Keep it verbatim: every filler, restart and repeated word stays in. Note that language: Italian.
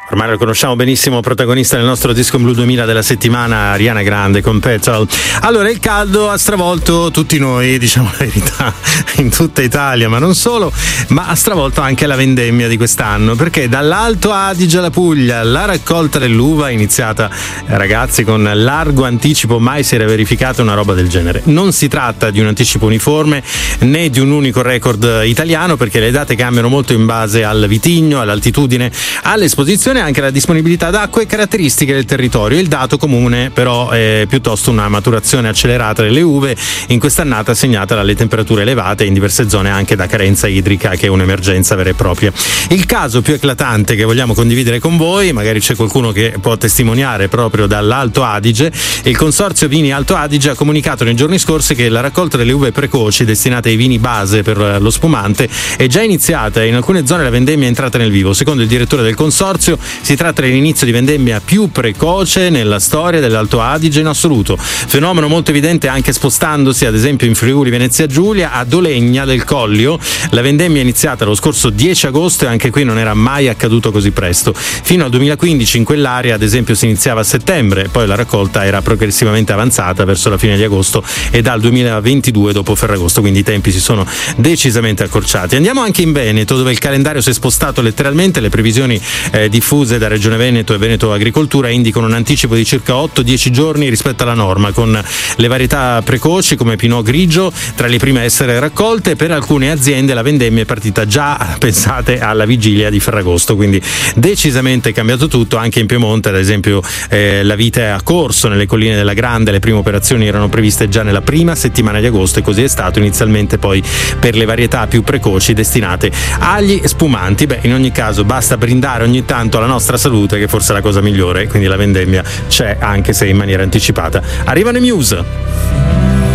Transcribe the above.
Ormai lo conosciamo benissimo, protagonista del nostro Disco Blu duemila della settimana, Ariana Grande con Petal. Allora, il caldo ha stravolto tutti noi, diciamo la verità, in tutta Italia, ma non solo, ma ha stravolto anche la vendemmia di quest'anno, perché dall'Alto Adige alla Puglia la raccolta dell'uva è iniziata, ragazzi, con largo anticipo. Mai si era verificata una roba del genere. Non si tratta di un anticipo uniforme né di un unico record italiano, perché le date cambiano molto in base al vitigno, all'altitudine, all'esposizione, anche la disponibilità d'acqua e caratteristiche del territorio. Il dato comune però è piuttosto una maturazione accelerata delle uve in quest'annata, segnata dalle temperature elevate in diverse zone, anche da carenza idrica, che è un'emergenza vera e propria. Il caso più eclatante che vogliamo condividere con voi, magari c'è qualcuno che può testimoniare proprio dall'Alto Adige. Il Consorzio Vini Alto Adige ha comunicato nei giorni scorsi che la raccolta delle uve precoci destinate ai vini base per lo spumante è già iniziata e in alcune zone la vendemmia è entrata nel vivo. Secondo il direttore del consorzio, si tratta dell'inizio di vendemmia più precoce nella storia dell'Alto Adige in assoluto, fenomeno molto evidente anche spostandosi ad esempio in Friuli Venezia Giulia, a Dolegna del Collio. La vendemmia è iniziata lo scorso dieci agosto e anche qui non era mai accaduto così presto. Fino al duemilaquindici in quell'area ad esempio si iniziava a settembre, poi la raccolta era progressivamente avanzata verso la fine di agosto e dal duemilaventidue dopo Ferragosto, quindi i tempi si sono decisamente accorciati. Andiamo anche in Veneto, dove il calendario si è spostato letteralmente. Le previsioni eh, diffuse da Regione Veneto e Veneto Agricoltura indicano un anticipo di circa otto dieci giorni rispetto alla norma, con le varietà precoci come Pinot Grigio tra le prime a essere raccolte. Per alcune aziende la vendemmia è partita già, pensate, alla vigilia di Ferragosto, quindi decisamente è cambiato tutto. Anche in Piemonte ad esempio eh, la vite è a corso nelle colline della Grande, le prime operazioni erano previste già nella prima settimana di agosto e così è stato inizialmente poi per le varietà più precoci destinate agli spumanti. Beh, in ogni caso basta brindare ogni tanto alla nostra salute, che forse è la cosa migliore, quindi la vendemmia c'è anche se in maniera anticipata. Arrivano i Muse.